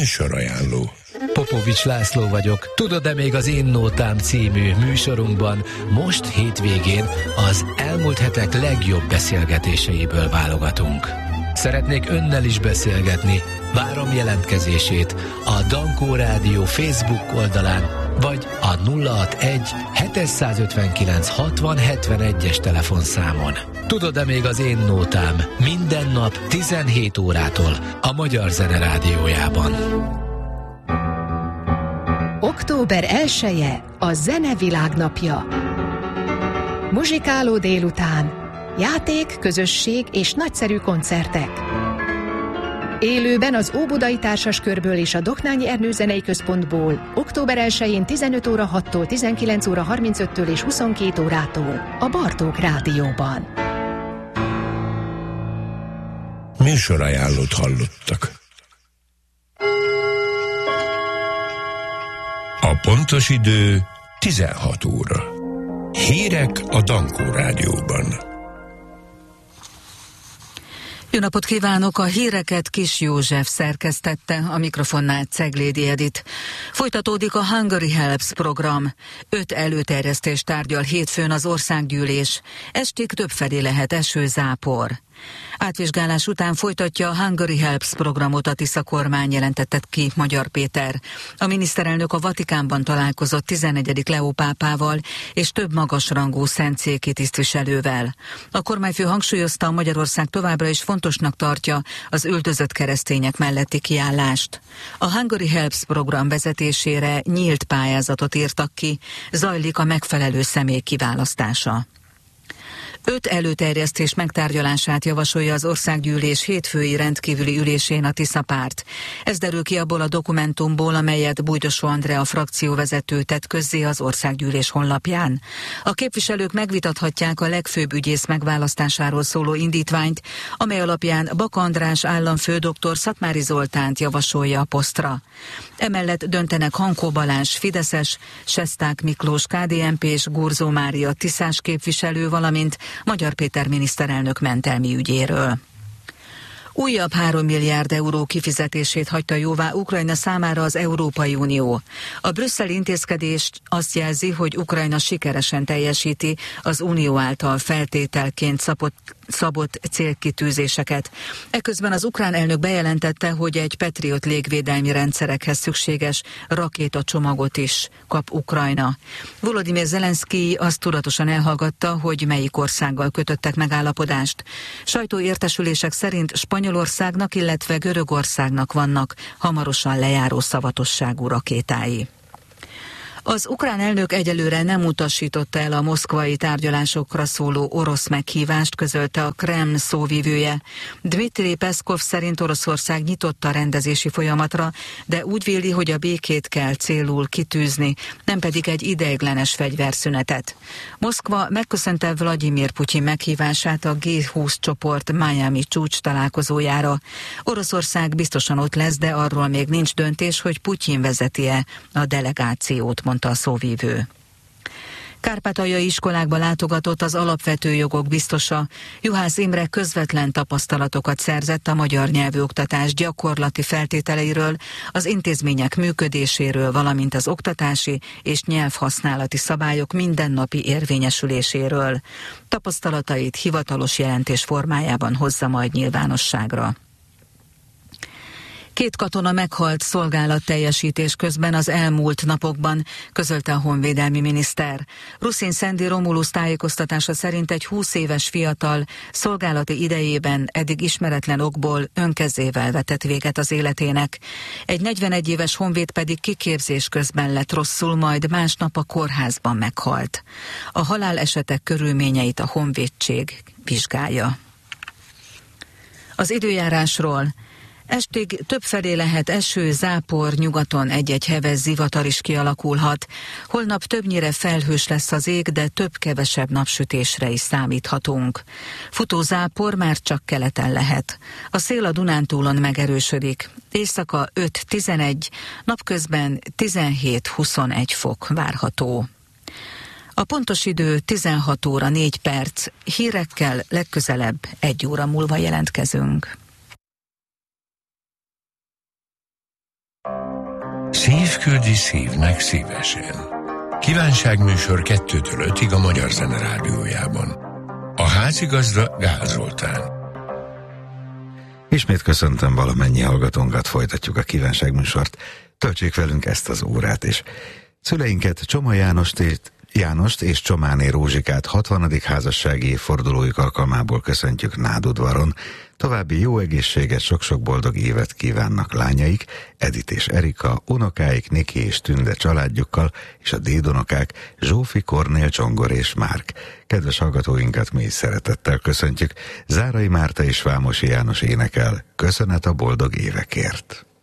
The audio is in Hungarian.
Műsorajánló. Popovics László vagyok. Tudod-e még az Én Nótám című műsorunkban most hétvégén az elmúlt hetek legjobb beszélgetéseiből válogatunk. Szeretnék önnel is beszélgetni. Várom jelentkezését a Dankó Rádió Facebook oldalán, vagy a 061 759 60 71-es telefonszámon. Tudod-e még az Én Nótám minden nap 17 órától a Magyar Zene Rádiójában. Október 1-e a Zene Világnapja. Muzsikáló délután, játék, közösség és nagyszerű koncertek. Élőben az Óbudai Társaskörből és a Doknányi Ernő Zenei Központból október 1-én 15 óra 6-tól 19 óra 35-től és 22 órától a Bartók Rádióban. Műsorajánlót hallottak. A pontos idő 16 óra. Hírek a Dankó Rádióban. Jó napot kívánok! A híreket Kis József szerkesztette, a mikrofonnál Ceglédi Edit. Folytatódik a Hungary Helps program. 5 előterjesztést tárgyal hétfőn az országgyűlés. Estig többfelé lehet eső-zápor. Átvizsgálás után folytatja a Hungary Helps programot a Tisza kormány, jelentette ki Magyar Péter. A miniszterelnök a Vatikánban találkozott 14. Leó pápával és több magasrangú szentszéki tisztviselővel. A kormányfő hangsúlyozta, Magyarország továbbra is fontosnak tartja az üldözött keresztények melletti kiállást. A Hungary Helps program vezetésére nyílt pályázatot írtak ki, zajlik a megfelelő személy kiválasztása. 5 előterjesztés megtárgyalását javasolja az országgyűlés hétfői rendkívüli ülésén a Tisza párt. Ez derül ki abból a dokumentumból, amelyet Bújdosó Andrea frakcióvezető tett közzé az országgyűlés honlapján. A képviselők megvitathatják a legfőbb ügyész megválasztásáról szóló indítványt, amely alapján Baka András államfődoktor Szatmári Zoltánt javasolja a posztra. Emellett döntenek Hankó Balázs fideszes, Sesták Miklós KDNP és Gurzó Mária tiszás képviselő, valamint Magyar Péter miniszterelnök mentelmi ügyéről. Újabb 3 milliárd euró kifizetését hagyta jóvá Ukrajna számára az Európai Unió. A brüsszeli intézkedés azt jelzi, hogy Ukrajna sikeresen teljesíti az Unió által feltételként szabott célkitűzéseket. Eközben az ukrán elnök bejelentette, hogy egy Patriot légvédelmi rendszerekhez szükséges rakétacsomagot is kap Ukrajna. Volodymyr Zelenszkij azt tudatosan elhallgatta, hogy melyik országgal kötöttek megállapodást. Sajtóértesülések szerint Spanyolországnak, illetve Görögországnak vannak hamarosan lejáró szavatosságú rakétái. Az ukrán elnök egyelőre nem utasította el a moszkvai tárgyalásokra szóló orosz meghívást, közölte a Kreml szóvivője. Dmitri Peszkov szerint Oroszország nyitott a rendezési folyamatra, de úgy véli, hogy a békét kell célul kitűzni, nem pedig egy ideiglenes fegyverszünetet. Moszkva megköszönte Vladimir Putyin meghívását a G20 csoport Miami csúcs találkozójára. Oroszország biztosan ott lesz, de arról még nincs döntés, hogy Putyin vezeti-e a delegációt, mondta a szóvívő. Kárpátaljai iskolákba látogatott az alapvető jogok biztosa. Juhász Imre közvetlen tapasztalatokat szerzett a magyar nyelvű oktatás gyakorlati feltételeiről, az intézmények működéséről, valamint az oktatási és nyelvhasználati szabályok mindennapi érvényesüléséről. Tapasztalatait hivatalos jelentés formájában hozza majd nyilvánosságra. 2 katona meghalt szolgálatteljesítés közben az elmúlt napokban, közölte a honvédelmi miniszter. Ruszin Szendi Romulus tájékoztatása szerint egy 20 éves fiatal szolgálati idejében eddig ismeretlen okból önkezével vetett véget az életének. Egy 41 éves honvéd pedig kiképzés közben lett rosszul, majd másnap a kórházban meghalt. A halálesetek körülményeit a honvédség vizsgálja. Az időjárásról. Estig többfelé lehet eső, zápor, nyugaton egy-egy heves zivatar is kialakulhat. Holnap többnyire felhős lesz az ég, de több-kevesebb napsütésre is számíthatunk. Futó zápor már csak keleten lehet. A szél a Dunántúlon megerősödik. Éjszaka 5-11, napközben 17-21 fok várható. A pontos idő 16 óra 4 perc. Hírekkel legközelebb 1 óra múlva jelentkezünk. Szív küldi szívnek szívesen. Kívánságműsor 2-től 5-ig a Magyar Zene Rádiójában. A házigazda Gál Zoltán. Ismét köszöntöm valamennyi hallgatónkat, folytatjuk a kívánságműsort. Töltsék velünk ezt az órát is. Szüleinket, Csoma Jánost és Csománé Rózsikát 60. házassági évfordulójuk alkalmából köszöntjük Nádudvaron. További jó egészséget, sok-sok boldog évet kívánnak lányaik, Edith és Erika, unokáik Niki és Tünde családjukkal, és a dédunokák Zsófi, Kornél, Csongor és Márk. Kedves hallgatóinkat mi is szeretettel köszöntjük. Zárai Márta és Vámosi János énekel, köszönet a boldog évekért.